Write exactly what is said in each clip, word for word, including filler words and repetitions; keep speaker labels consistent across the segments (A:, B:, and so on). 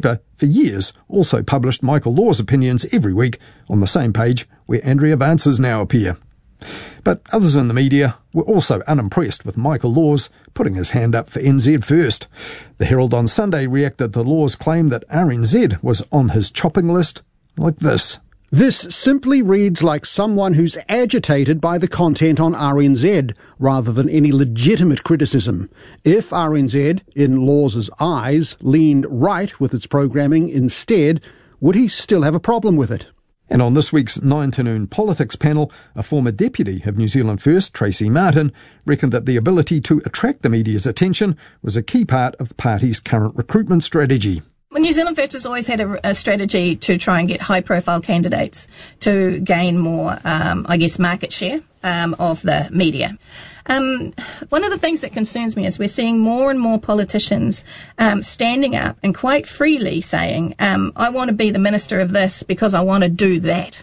A: paper for years also published Michael Law's opinions every week on the same page where Andrea Vance's now appear. But others in the media were also unimpressed with Michael Law's putting his hand up for N Z first. The Herald on Sunday reacted to Law's claim that R N Z was on his chopping list like this.
B: This simply reads like someone who's agitated by the content on R N Z, rather than any legitimate criticism. If R N Z, in Law's eyes, leaned right with its programming instead, would he still have a problem with it?
A: And on this week's nine to noon politics panel, a former deputy of New Zealand First, Tracy Martin, reckoned that the ability to attract the media's attention was a key part of the party's current recruitment strategy.
C: Well, New Zealand First has always had a, a strategy to try and get high-profile candidates to gain more, um, I guess, market share um, of the media. Um, one of the things that concerns me is we're seeing more and more politicians um, standing up and quite freely saying, um, I want to be the minister of this because I want to do that.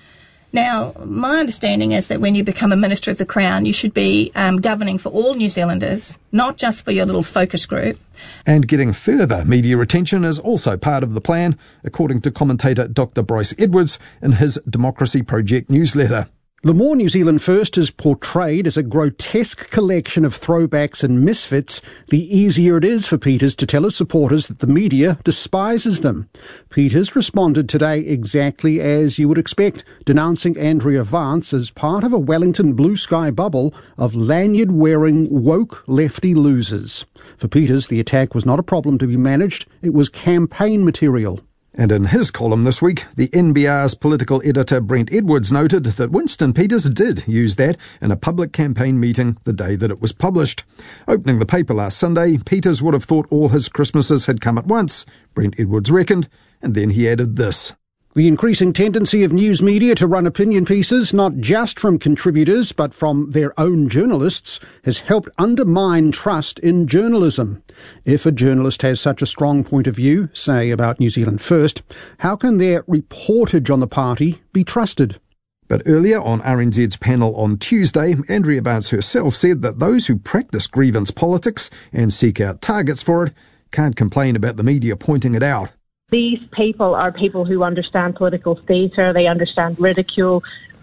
C: Now, my understanding is that when you become a Minister of the Crown, you should be um, governing for all New Zealanders, not just for your little focus group.
A: And getting further media attention is also part of the plan, according to commentator Doctor Bryce Edwards in his Democracy Project newsletter.
B: The more New Zealand First is portrayed as a grotesque collection of throwbacks and misfits, the easier it is for Peters to tell his supporters that the media despises them. Peters responded today exactly as you would expect, denouncing Andrea Vance as part of a Wellington blue sky bubble of lanyard-wearing woke lefty losers. For Peters, the attack was not a problem to be managed, it was campaign material.
A: And in his column this week, the N B R's political editor Brent Edwards noted that Winston Peters did use that in a public campaign meeting the day that it was published. Opening the paper last Sunday, Peters would have thought all his Christmases had come at once, Brent Edwards reckoned, and then he added this.
B: The increasing tendency of news media to run opinion pieces, not just from contributors but from their own journalists, has helped undermine trust in journalism. If a journalist has such a strong point of view, say about New Zealand First, how can their reportage on the party be trusted?
A: But earlier on R N Z's panel on Tuesday, Andrea Vance herself said that those who practice grievance politics and seek out targets for it can't complain about the media pointing it out.
D: These people are people who understand political theatre, they understand ridicule,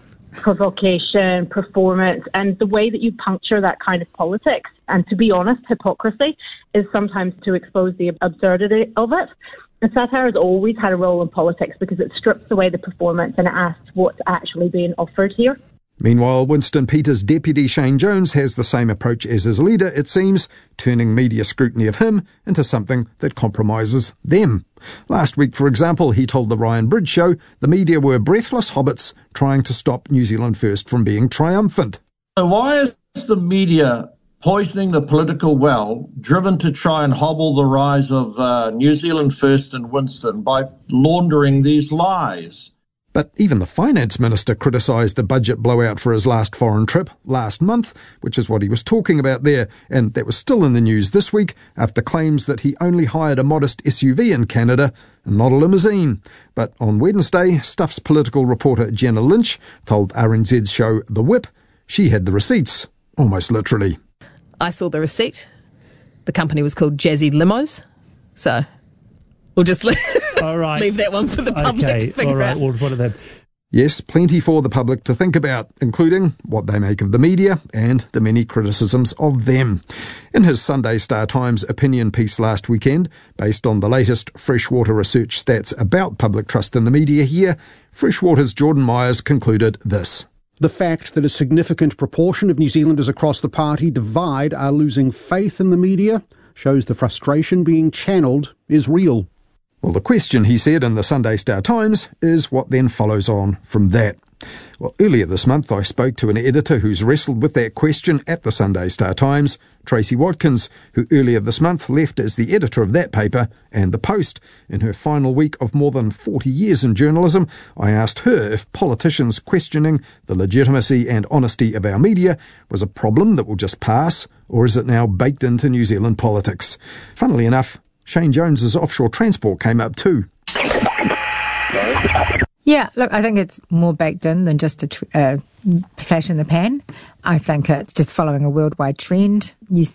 D: provocation, performance, and the way that you puncture that kind of politics, and to be honest, hypocrisy, is sometimes to expose the absurdity of it. And satire has always had a role in politics because it strips away the performance and it asks what's actually being offered here.
A: Meanwhile, Winston Peters' deputy Shane Jones has the same approach as his leader, it seems, turning media scrutiny of him into something that compromises them. Last week, for example, he told the Ryan Bridge show the media were breathless hobbits trying to stop New Zealand First from being triumphant.
E: So why is the media poisoning the political well, driven to try and hobble the rise of uh, New Zealand First and Winston by laundering these lies?
A: But even the finance minister criticised the budget blowout for his last foreign trip last month, which is what he was talking about there, and that was still in the news this week after claims that he only hired a modest S U V in Canada and not a limousine. But on Wednesday, Stuff's political reporter Jenna Lynch told R N Z's show The Whip she had the receipts, almost literally.
F: I saw the receipt. The company was called Jazzy Limos, so we'll just leave, all right. leave that one for the public
G: okay.
F: to figure
G: all right.
F: out.
G: Well, what are they?
A: Yes, plenty for the public to think about, including what they make of the media and the many criticisms of them. In his Sunday Star Times opinion piece last weekend, based on the latest Freshwater research stats about public trust in the media here, Freshwater's Jordan Myers concluded this.
B: The fact that a significant proportion of New Zealanders across the party divide are losing faith in the media shows the frustration being channeled is real.
A: Well, the question, he said in the Sunday Star Times, is what then follows on from that. Well, earlier this month I spoke to an editor who's wrestled with that question at the Sunday Star Times, Tracy Watkins, who earlier this month left as the editor of that paper and The Post. In her final week of more than forty years in journalism, I asked her if politicians questioning the legitimacy and honesty of our media was a problem that will just pass, or is it now baked into New Zealand politics? Funnily enough, Shane Jones's offshore transport came up too.
H: Yeah, look, I think it's more baked in than just a tr- uh, flash in the pan. I think it's just following a worldwide trend. You see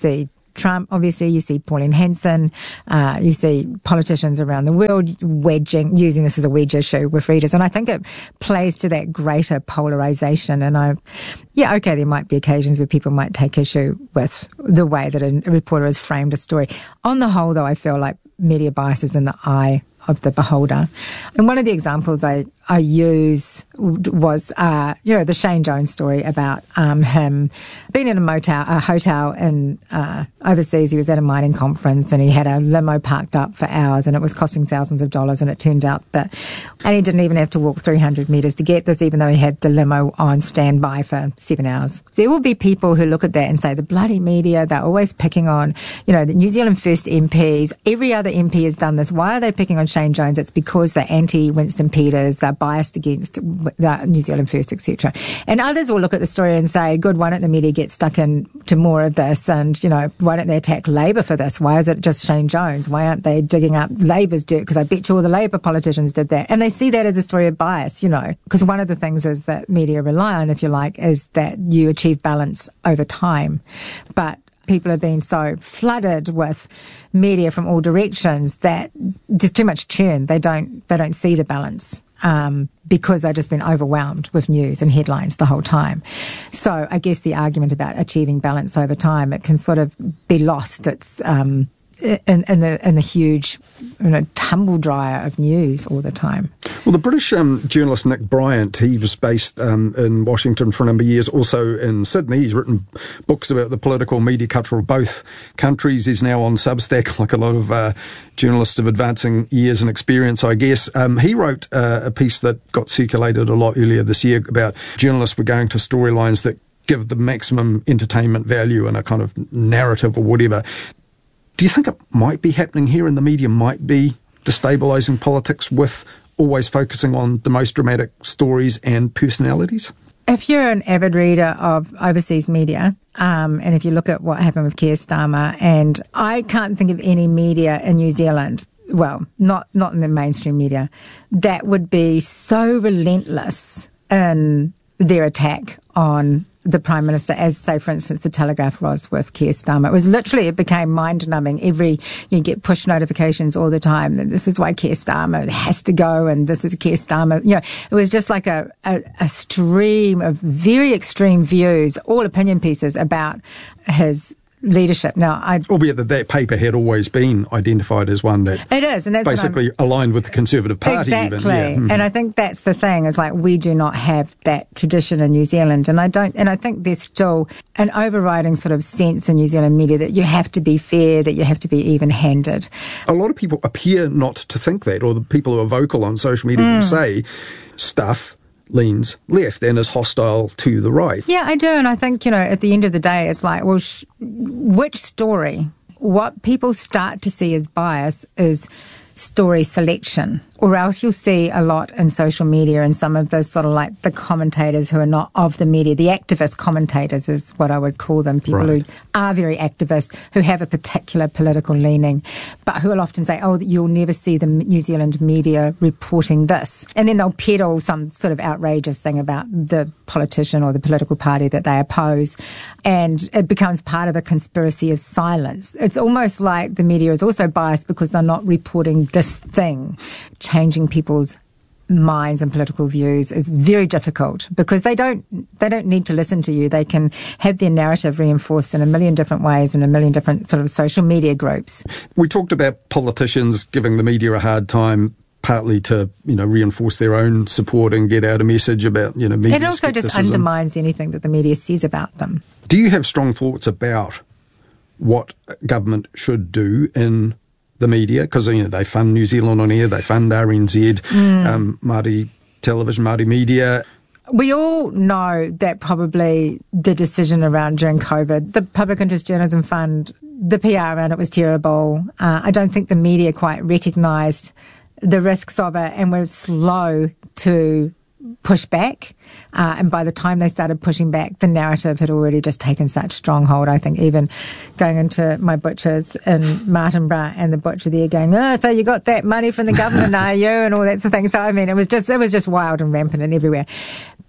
H: Trump, obviously, you see Pauline Hanson, uh, you see politicians around the world wedging, using this as a wedge issue with readers. And I think it plays to that greater polarization. And I, yeah, okay, there might be occasions where people might take issue with the way that a reporter has framed a story. On the whole, though, I feel like media bias is in the eye of the beholder. And one of the examples I, I use was, uh, you know, the Shane Jones story about um, him being in a motel, a hotel in uh, overseas. He was at a mining conference and he had a limo parked up for hours and it was costing thousands of dollars. And it turned out that, and he didn't even have to walk three hundred metres to get this, even though he had the limo on standby for seven hours. There will be people who look at that and say, the bloody media, they're always picking on, you know, the New Zealand First M Ps. Every other M P has done this. Why are they picking on Shane Jones? It's because they're anti-Winston Peters, they're biased against the New Zealand First, et cetera. And others will look at the story and say, good, why don't the media get stuck into more of this? And, you know, why don't they attack Labour for this? Why is it just Shane Jones? Why aren't they digging up Labour's dirt? Because I bet you all the Labour politicians did that. And they see that as a story of bias, you know, because one of the things is that media rely on, if you like, is that you achieve balance over time. But people have been so flooded with media from all directions that there's too much churn. They don't, they don't see the balance. Um, because they've just been overwhelmed with news and headlines the whole time. So I guess the argument about achieving balance over time, it can sort of be lost. It's, um, in, in the in the huge, you know, tumble dryer of news all the time.
A: Well, the British um, journalist Nick Bryant, he was based um, in Washington for a number of years, also in Sydney. He's written books about the political media culture of both countries. He's now on Substack, like a lot of uh, journalists of advancing years and experience, I guess. Um, he wrote uh, a piece that got circulated a lot earlier this year about journalists were going to storylines that give the maximum entertainment value and a kind of narrative or whatever. Do you think it might be happening here and the media might be destabilising politics with always focusing on the most dramatic stories and personalities?
H: If you're an avid reader of overseas media, um, and if you look at what happened with Keir Starmer, and I can't think of any media in New Zealand, well, not, not in the mainstream media, that would be so relentless in their attack on the Prime Minister, as, say, for instance, the Telegraph was with Keir Starmer. It was literally, it became mind-numbing. Every, you get push notifications all the time that this is why Keir Starmer has to go and this is Keir Starmer. You know, it was just like a, a, a stream of very extreme views, all opinion pieces about his leadership. Now, I
A: albeit that that paper had always been identified as one that
H: it is, and that's
A: basically aligned with the Conservative Party.
H: Exactly,
A: even. Yeah. Mm-hmm.
H: And I think that's the thing. Is like we do not have that tradition in New Zealand, and I don't. And I think there's still an overriding sort of sense in New Zealand media that you have to be fair, that you have to be even-handed.
A: A lot of people appear not to think that, or the people who are vocal on social media mm. will say stuff leans left and is hostile to the right.
H: Yeah, I do. And I think, you know, at the end of the day, it's like, well, sh- which story? What people start to see as bias is story selection, or else you'll see a lot in social media and some of the sort of like the commentators who are not of the media, the activist commentators is what I would call them, people right. who are very activist, who have a particular political leaning, but who will often say, oh, you'll never see the New Zealand media reporting this. And then they'll peddle some sort of outrageous thing about the politician or the political party that they oppose. And it becomes part of a conspiracy of silence. It's almost like the media is also biased because they're not reporting this thing. Changing people's minds and political views is very difficult because they don't they don't need to listen to you. They can have their narrative reinforced in a million different ways in a million different sort of social media groups.
A: We talked about politicians giving the media a hard time, partly to, you know, reinforce their own support and get out a message about, you know, media
H: It also
A: skepticism.
H: just undermines anything that the media says about them.
A: Do you have strong thoughts about what government should do in the media? Because, you know, they fund New Zealand On Air, they fund R N Z, mm. um, Māori Television, Māori Media.
H: We all know that probably the decision around during COVID, the Public Interest Journalism Fund, the P R around it was terrible. Uh, I don't think the media quite recognised the risks of it and were slow to push back. Uh, and by the time they started pushing back, the narrative had already just taken such stronghold. I think even going into my butchers in Martinborough and the butcher there going, oh, so you got that money from the government, are you? And all that sort of thing. So, I mean, it was just, it was just wild and rampant and everywhere.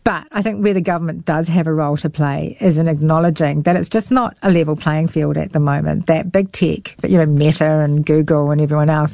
H: But I think where the government does have a role to play is in acknowledging that it's just not a level playing field at the moment, that big tech, you know, Meta and Google and everyone else,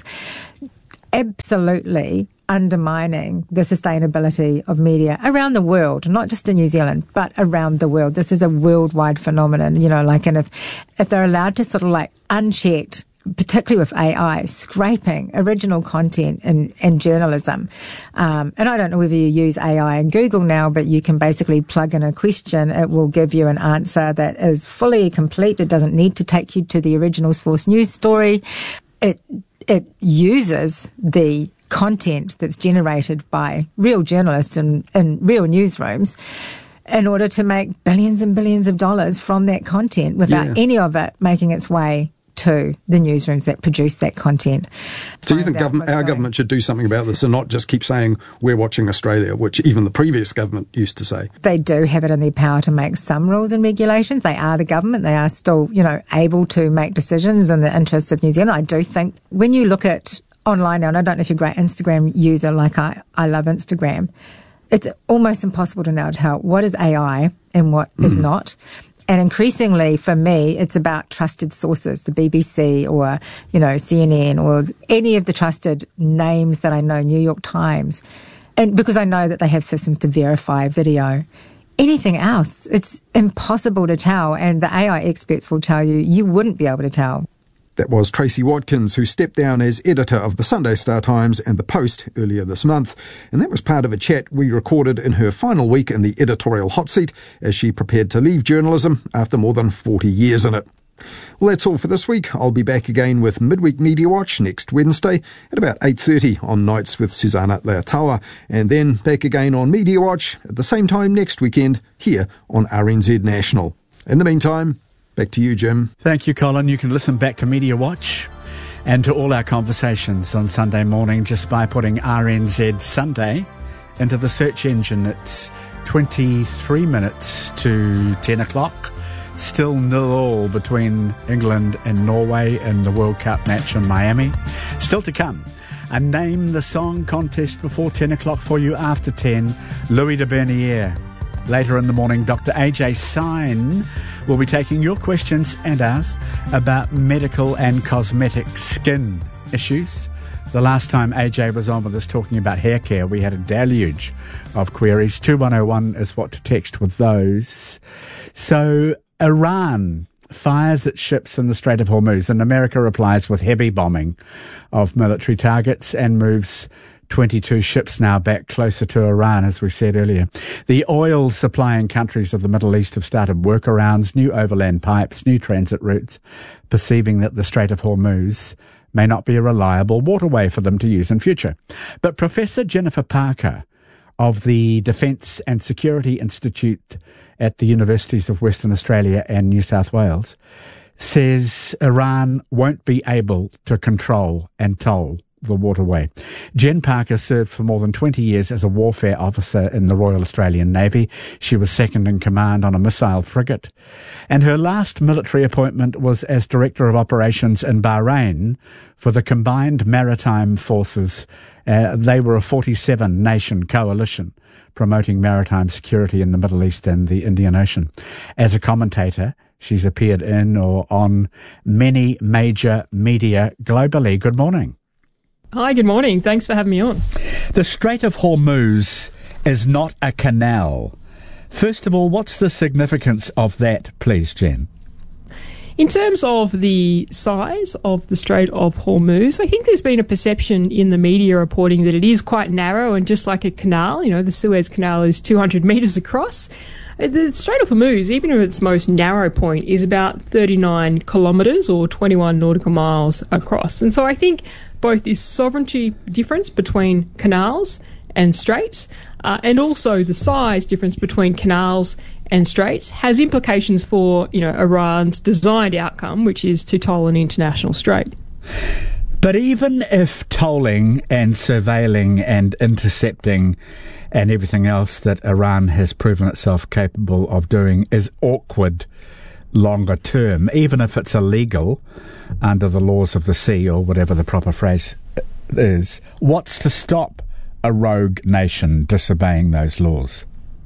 H: absolutely undermining the sustainability of media around the world, not just in New Zealand, but around the world. This is a worldwide phenomenon, you know, like, and if, if they're allowed to sort of like unchecked, particularly with A I, scraping original content in, in journalism. Um, and I don't know whether you use A I in Google now, but you can basically plug in a question. It will give you an answer that is fully complete. It doesn't need to take you to the original source news story. It, it uses the content that's generated by real journalists in, in real newsrooms in order to make billions and billions of dollars from that content without
A: yeah.
H: any of it making its way to the newsrooms that produce that content.
A: So you think government, our
H: going.
A: government should do something about this and not just keep saying we're watching Australia, which even the previous government used to say?
H: They do have it in their power to make some rules and regulations. They are the government. They are still, you know, able to make decisions in the interests of New Zealand. I do think when you look at online now, and I don't know if you're a great Instagram user like I, I love Instagram, it's almost impossible to now tell what is A I and what mm. is not. And increasingly, for me, it's about trusted sources, the B B C or, you know, C N N or any of the trusted names that I know, New York Times. And because I know that they have systems to verify video. Anything else, it's impossible to tell. And the A I experts will tell you, you wouldn't be able to tell.
A: That was Tracy Watkins, who stepped down as editor of the Sunday Star Times and The Post earlier this month. And that was part of a chat we recorded in her final week in the editorial hot seat as she prepared to leave journalism after more than forty years in it. Well, that's all for this week. I'll be back again with Midweek Media Watch next Wednesday at about eight thirty on Nights with Susanna Leotawa, and then back again on Media Watch at the same time next weekend here on R N Z National. In the meantime, back to you, Jim.
G: Thank you, Colin. You can listen back to Media Watch and to all our conversations on Sunday morning just by putting R N Z Sunday into the search engine. It's twenty-three minutes to ten o'clock. Still nil all between England and Norway in the World Cup match in Miami. Still to come, a Name the Song contest before ten o'clock for you after ten. Louis de Bernier. Later in the morning, Doctor A J Sine will be taking your questions and ours about medical and cosmetic skin issues. The last time A J was on with us talking about hair care, we had a deluge of queries. two one oh one is what to text with those. So, Iran fires its ships in the Strait of Hormuz, and America replies with heavy bombing of military targets and moves twenty-two ships now back closer to Iran, as we said earlier. The oil supplying countries of the Middle East have started workarounds, new overland pipes, new transit routes, perceiving that the Strait of Hormuz may not be a reliable waterway for them to use in future. But Professor Jennifer Parker of the Defence and Security Institute at the Universities of Western Australia and New South Wales says Iran won't be able to control and toll the waterway. Jen Parker served for more than twenty years as a warfare officer in the Royal Australian Navy. She was second in command on a missile frigate. And her last military appointment was as Director of Operations in Bahrain for the Combined Maritime Forces. Uh, they were a forty-seven nation coalition promoting maritime security in the Middle East and the Indian Ocean. As a commentator, she's appeared in or on many major media globally. Good morning.
I: Hi, good morning. Thanks for having me on.
G: The Strait of Hormuz is not a canal. First of all, what's the significance of that, please, Jen?
I: In terms of the size of the Strait of Hormuz, I think there's been a perception in the media reporting that it is quite narrow and just like a canal. You know, the Suez Canal is two hundred metres across. The Strait of Hormuz, even at its most narrow point, is about thirty-nine kilometres or twenty-one nautical miles across. And so I think both this sovereignty difference between canals and straits, uh, and also the size difference between canals and straits has implications for, you know, Iran's designed outcome, which is to toll an international strait.
G: But even if tolling and surveilling and intercepting and everything else that Iran has proven itself capable of doing is awkward longer term, even if it's illegal under the laws of the sea or whatever the proper phrase is, what's to stop a rogue nation disobeying those laws?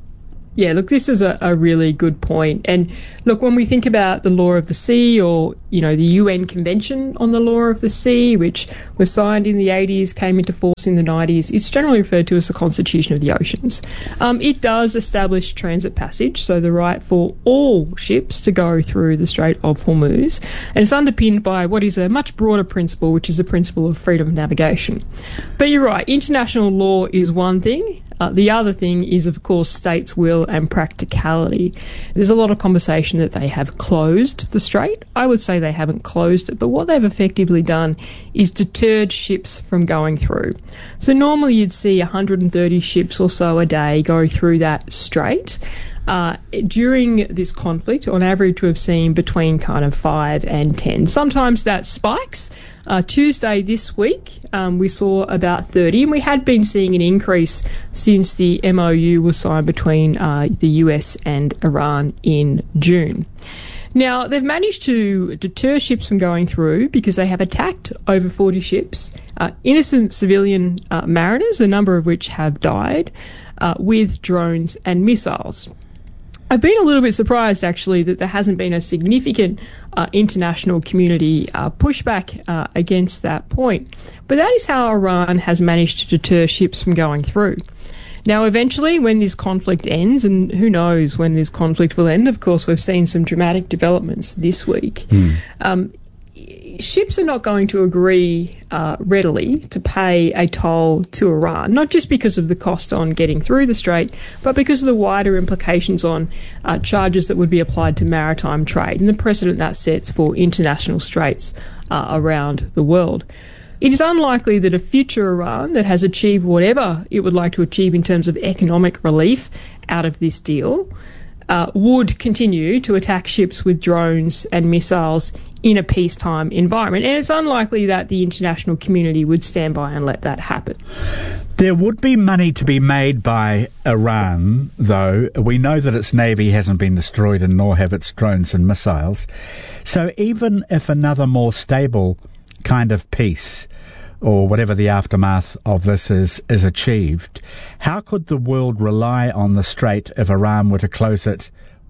I: Yeah, look, this is a, a really good point. And look, when we think about the law of the sea, or, you know, the U N Convention on the Law of the Sea, which was signed in the eighties, came into force in the nineties, it's generally referred to as the Constitution of the Oceans. Um, it does establish transit passage, so the right for all ships to go through the Strait of Hormuz. And it's underpinned by what is a much broader principle, which is the principle of freedom of navigation. But you're right, international law is one thing. Uh, the other thing is, of course, states' will and practicality. There's a lot of conversation that they have closed the strait. I would say they haven't closed it, but what they've effectively done is deterred ships from going through. So normally you'd see one hundred thirty ships or so a day go through that strait. Uh, during this conflict, on average, we've seen between kind of five and ten. Sometimes that spikes. Uh, Tuesday this week, um, we saw about thirty, and we had been seeing an increase since the M O U was signed between uh, the U S and Iran in June. Now, they've managed to deter ships from going through because they have attacked over forty ships, uh, innocent civilian uh, mariners, a number of which have died, uh, with drones and missiles. I've been a little bit surprised, actually, that there hasn't been a significant uh, international community uh, pushback uh, against that point. But that is how Iran has managed to deter ships from going through. Now, eventually, when this conflict ends, and who knows when this conflict will end, of course, we've seen some dramatic developments this week. Mm. Um, ships are not going to agree uh, readily to pay a toll to Iran, not just because of the cost on getting through the strait, but because of the wider implications on uh, charges that would be applied to maritime trade and the precedent that sets for international straits uh, around the world. It is unlikely that a future Iran that has achieved whatever it would like to achieve in terms of economic relief out of this deal Uh, would continue to attack ships with drones and missiles in a peacetime environment. And it's unlikely that the international community would stand by and let that happen.
G: There would be money to be made by Iran, though. We know that its navy hasn't been destroyed, and nor have its drones and missiles. So even if another more stable kind of peace, or whatever the aftermath of this is, is achieved, how could the world rely on the strait if Iran were to close it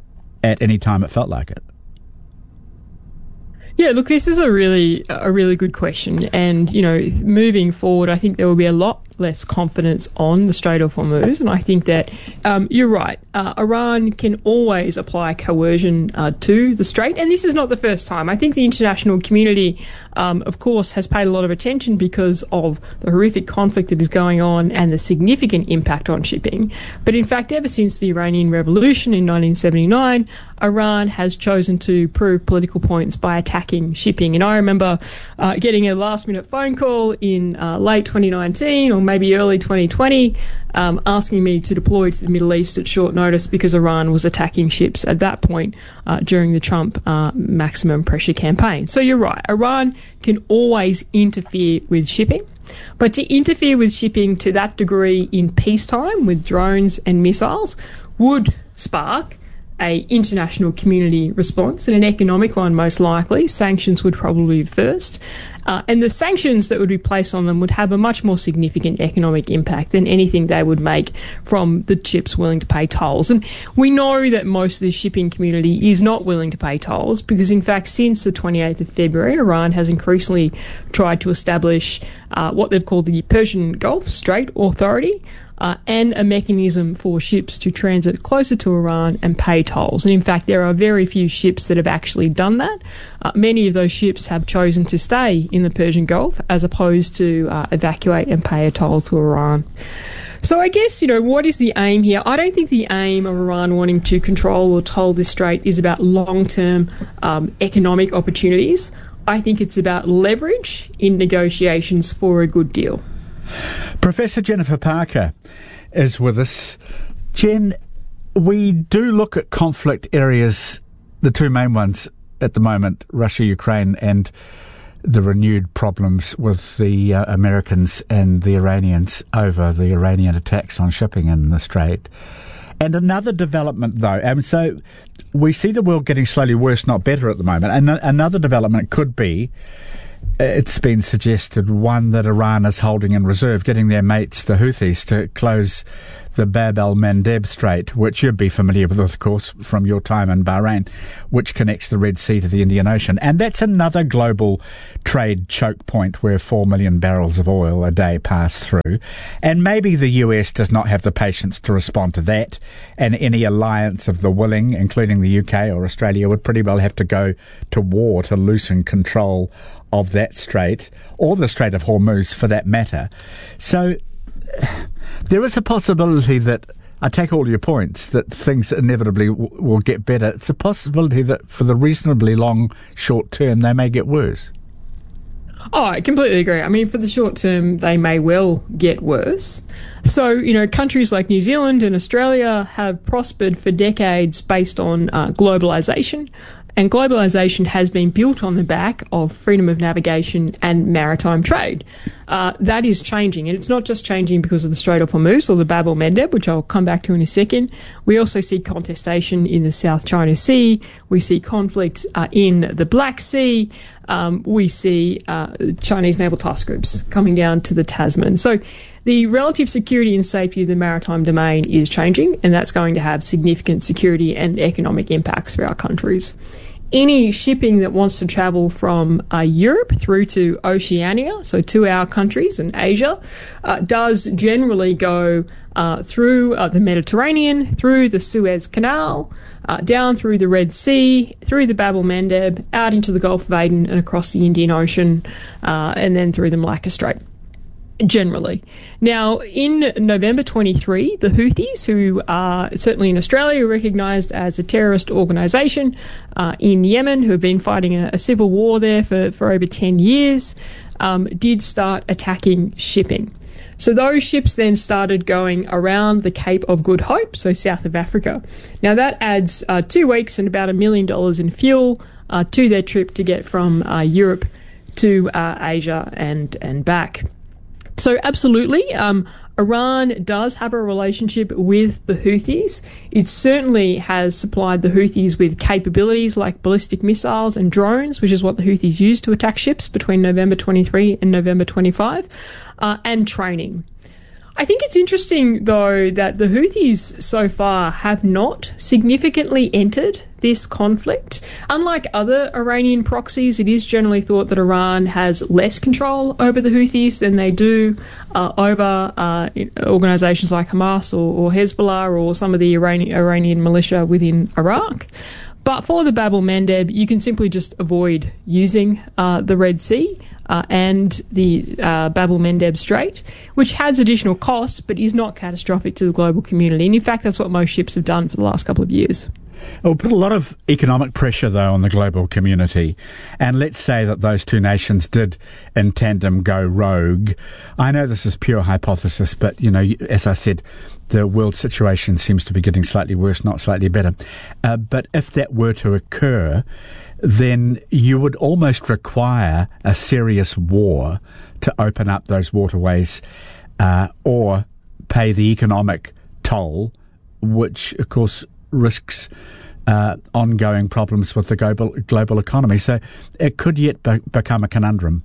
G: at any time it felt like it?
I: Yeah, look, this is a really a really good question. And, you know, moving forward, I think there will be a lot less confidence on the Strait of Hormuz. And I think that um, you're right. Uh, Iran can always apply coercion uh, to the strait. And this is not the first time. I think the international community, um, of course, has paid a lot of attention because of the horrific conflict that is going on and the significant impact on shipping. But in fact, ever since the Iranian Revolution in nineteen seventy-nine, Iran has chosen to prove political points by attacking shipping. And I remember uh, getting a last-minute phone call in uh, late twenty nineteen or maybe early twenty twenty um, asking me to deploy to the Middle East at short notice because Iran was attacking ships at that point uh, during the Trump uh, maximum pressure campaign. So you're right. Iran can always interfere with shipping. But to interfere with shipping to that degree in peacetime with drones and missiles would spark a international community response, and an economic one most likely. Sanctions would probably be first. Uh, and the sanctions that would be placed on them would have a much more significant economic impact than anything they would make from the ships willing to pay tolls. And we know that most of the shipping community is not willing to pay tolls because, in fact, since the twenty-eighth of February, Iran has increasingly tried to establish uh, what they've called the Persian Gulf Strait Authority, Uh, and a mechanism for ships to transit closer to Iran and pay tolls. And in fact, there are very few ships that have actually done that. Uh, many of those ships have chosen to stay in the Persian Gulf as opposed to uh, evacuate and pay a toll to Iran. So I guess, you know, what is the aim here? I don't think the aim of Iran wanting to control or toll this strait is about long-term um, economic opportunities. I think it's about leverage in negotiations for a good deal.
G: Professor Jennifer Parker is with us. Jen, we do look at conflict areas, the two main ones at the moment, Russia, Ukraine, and the renewed problems with the uh, Americans and the Iranians over the Iranian attacks on shipping in the Strait. And another development, though, and so we see the world getting slowly worse, not better at the moment. And another development could be, it's been suggested, one that Iran is holding in reserve, getting their mates, the Houthis, to close the Bab el-Mandeb Strait, which you'd be familiar with, of course, from your time in Bahrain, which connects the Red Sea to the Indian Ocean. And that's another global trade choke point where four million barrels of oil a day pass through. And maybe the U S does not have the patience to respond to that, and any alliance of the willing, including the U K or Australia, would pretty well have to go to war to loosen control of that strait, or the Strait of Hormuz for that matter. So there is a possibility that, I take all your points, that things inevitably w- will get better. It's a possibility that for the reasonably long short term they may get worse.
I: Oh, I completely agree. I mean, for the short term, they may well get worse. So, you know, countries like New Zealand and Australia have prospered for decades based on uh, globalisation. And globalisation has been built on the back of freedom of navigation and maritime trade. Uh, that is changing, and it's not just changing because of the Strait of Hormuz or the Bab el-Mandeb, which I'll come back to in a second. We also see contestation in the South China Sea. We see conflict uh, in the Black Sea. Um, we see uh, Chinese naval task groups coming down to the Tasman. So the relative security and safety of the maritime domain is changing, and that's going to have significant security and economic impacts for our countries. Any shipping that wants to travel from uh, Europe through to Oceania, so to our countries and Asia, uh, does generally go uh, through uh, the Mediterranean, through the Suez Canal, uh, down through the Red Sea, through the Bab el-Mandeb, out into the Gulf of Aden and across the Indian Ocean, uh, and then through the Malacca Strait. Generally. Now, in November twenty-three, the Houthis, who are certainly in Australia recognised as a terrorist organisation uh, in Yemen, who have been fighting a, a civil war there for, for over ten years, um, did start attacking shipping. So those ships then started going around the Cape of Good Hope, so south of Africa. Now, that adds uh, two weeks and about a million dollars in fuel uh, to their trip to get from uh, Europe to uh, Asia and, and back. So absolutely, um, Iran does have a relationship with the Houthis. It certainly has supplied the Houthis with capabilities like ballistic missiles and drones, which is what the Houthis used to attack ships between November twenty-three and November twenty-five, uh, and training. I think it's interesting, though, that the Houthis so far have not significantly entered this conflict. Unlike other Iranian proxies, it is generally thought that Iran has less control over the Houthis than they do uh, over uh, organisations like Hamas or, or Hezbollah or some of the Iranian, Iranian militia within Iraq. But for the Bab el-Mandeb, you can simply just avoid using uh, the Red Sea uh, and the uh, Bab el-Mandeb Strait, which has additional costs but is not catastrophic to the global community. And in fact, that's what most ships have done for the last couple of years.
G: It will put a lot of economic pressure, though, on the global community. And let's say that those two nations did, in tandem, go rogue. I know this is pure hypothesis, but, you know, as I said, the world situation seems to be getting slightly worse, not slightly better. Uh, but if that were to occur, then you would almost require a serious war to open up those waterways uh, or pay the economic toll, which, of course, risks uh, ongoing problems with the global global economy. So it could yet be- become a conundrum.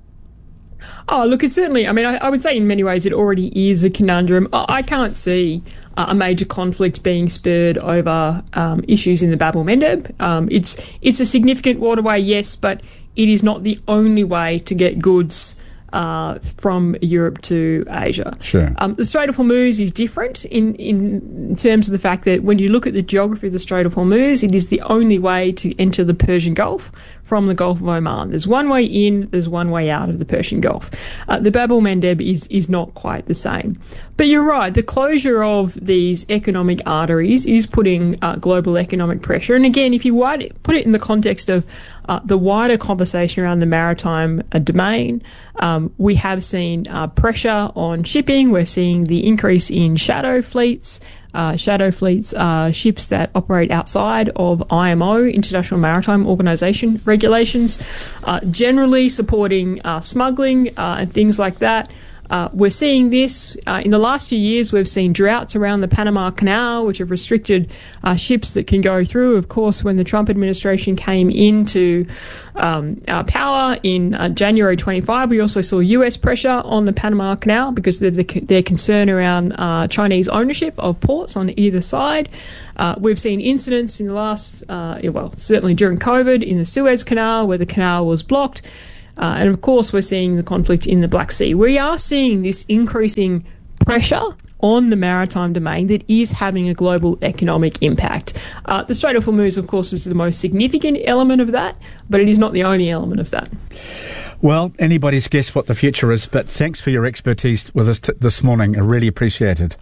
I: Oh, look, it's certainly, I mean, I, I would say in many ways it already is a conundrum. I, I can't see uh, a major conflict being spurred over um, issues in the Bab el-Mandeb. Um, it's, it's a significant waterway, yes, but it is not the only way to get goods Uh, from Europe to Asia.
G: Sure.
I: Um, the Strait of Hormuz is different in, in terms of the fact that when you look at the geography of the Strait of Hormuz, it is the only way to enter the Persian Gulf from the Gulf of Oman. There's one way in, there's one way out of the Persian Gulf. Uh, the Bab el-Mandeb is, is not quite the same. But you're right, the closure of these economic arteries is putting uh, global economic pressure. And again, if you wide, put it in the context of uh, the wider conversation around the maritime uh, domain, um, we have seen uh, pressure on shipping. We're seeing the increase in shadow fleets. Uh, shadow fleets are ships that operate outside of I M O, International Maritime Organization, regulations, uh, generally supporting uh, smuggling uh, and things like that. Uh, we're seeing this uh, in the last few years. We've seen droughts around the Panama Canal, which have restricted uh, ships that can go through. Of course, when the Trump administration came into um, uh, power in uh, January twenty-five, we also saw U S pressure on the Panama Canal because of the, their concern around uh, Chinese ownership of ports on either side. Uh, we've seen incidents in the last, uh, well, certainly during COVID in the Suez Canal, where the canal was blocked. Uh, and of course, we're seeing the conflict in the Black Sea. We are seeing this increasing pressure on the maritime domain that is having a global economic impact. Uh, the Strait of Hormuz, of course, is the most significant element of that, but it is not the only element of that.
G: Well, anybody's guess what the future is, but thanks for your expertise with us t- this morning. I really appreciate it.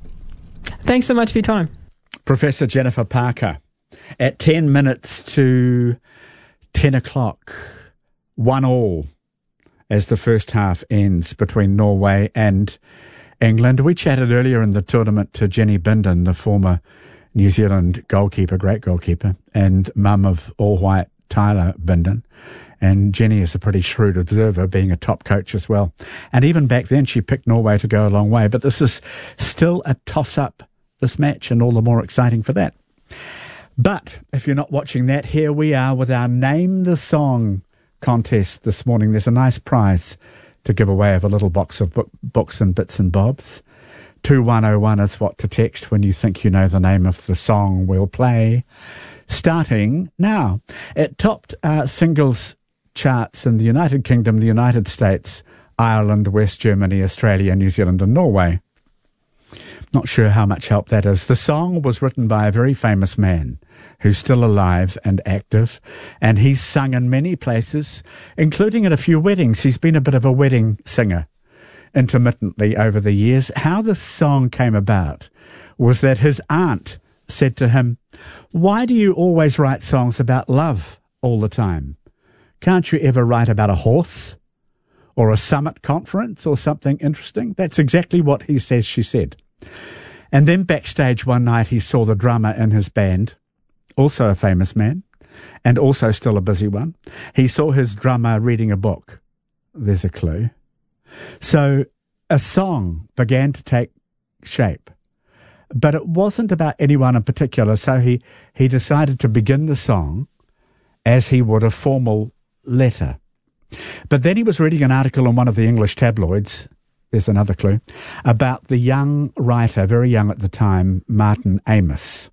I: Thanks so much for your time.
G: Professor Jennifer Parker. At ten minutes to ten o'clock. One all as the first half ends between Norway and England. We chatted earlier in the tournament to Jenny Bindon, the former New Zealand goalkeeper, great goalkeeper, and mum of all-white Tyler Bindon. And Jenny is a pretty shrewd observer, being a top coach as well. And even back then, she picked Norway to go a long way. But this is still a toss-up, this match, and all the more exciting for that. But if you're not watching that, here we are with our Name the Song contest this morning. There's a nice prize to give away of a little box of book, books and bits and bobs. two one oh one is what to text when you think you know the name of the song we'll play. Starting now. It topped uh, singles charts in the United Kingdom, the United States, Ireland, West Germany, Australia, New Zealand and Norway. Not sure how much help that is. The song was written by a very famous man who's still alive and active, and he's sung in many places, including at a few weddings. He's been a bit of a wedding singer intermittently over the years. How this song came about was that his aunt said to him, "Why do you always write songs about love all the time? Can't you ever write about a horse or a summit conference or something interesting?" That's exactly what he says she said. And then backstage one night he saw the drummer in his band, also a famous man, and also still a busy one. He saw his drummer reading a book. There's a clue. So a song began to take shape. But it wasn't about anyone in particular, so he, he decided to begin the song as he would a formal letter. But then he was reading an article in one of the English tabloids, there's another clue, about the young writer, very young at the time, Martin Amis.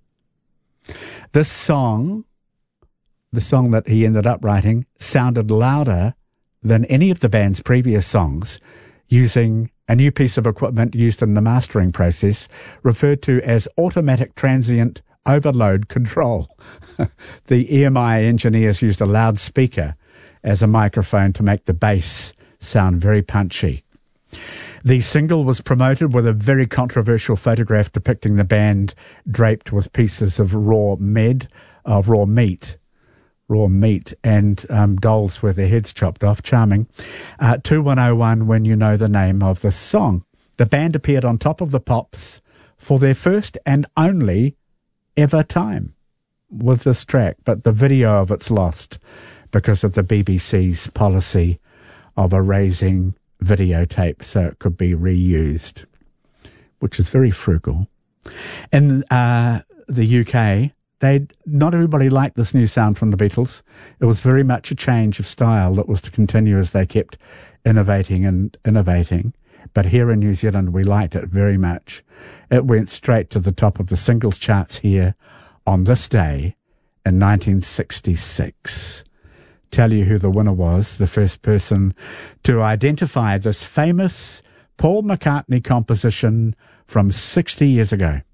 G: This song, the song that he ended up writing, sounded louder than any of the band's previous songs, using a new piece of equipment used in the mastering process, referred to as automatic transient overload control. The E M I engineers used a loudspeaker as a microphone to make the bass sound very punchy. The single was promoted with a very controversial photograph depicting the band draped with pieces of raw med, of raw meat, raw meat, and um, dolls with their heads chopped off. Charming. Uh, two one oh one when you know the name of the song. The band appeared on Top of the Pops for their first and only ever time with this track, but the video of it's lost because of the B B C's policy of erasing videotape so it could be reused, which is very frugal. In uh, the U K, they not everybody liked this new sound from the Beatles. It was very much a change of style that was to continue as they kept innovating and innovating. But here in New Zealand, we liked it very much. It went straight to the top of the singles charts here on this day in nineteen sixty-six. Tell you who the winner was, the first person to identify this famous Paul McCartney composition from sixty years ago.